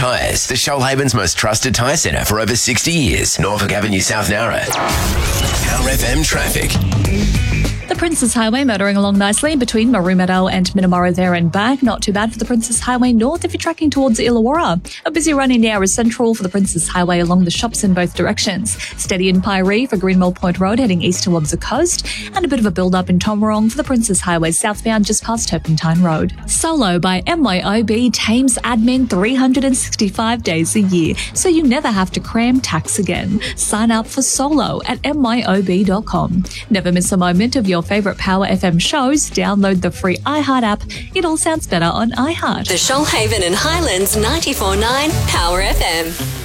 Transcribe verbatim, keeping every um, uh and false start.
Tyres, the Shoalhaven's most trusted tyre centre for over sixty years. Norfolk Avenue, South Nowra. Power F M traffic. The Princes Highway motoring along nicely between Maroomadale and Minamoro there and back. Not too bad for the Princes Highway North if you're tracking towards Illawarra. A busy run in Yarra Central for the Princes Highway along the shops in both directions. Steady in Pyrie for Greenmill Point Road heading east towards the coast. And a bit of a build-up in Tomarong for the Princes Highway southbound just past Turpentine Road. Solo by M Y O B tames admin three hundred sixty-five days a year, so you never have to cram tax again. Sign up for Solo at M Y O B dot com. Never miss a moment of your favourite Power F M shows. Download the free iHeart app. It all sounds better on iHeart. The Shoalhaven and Highlands ninety-four point nine Power F M.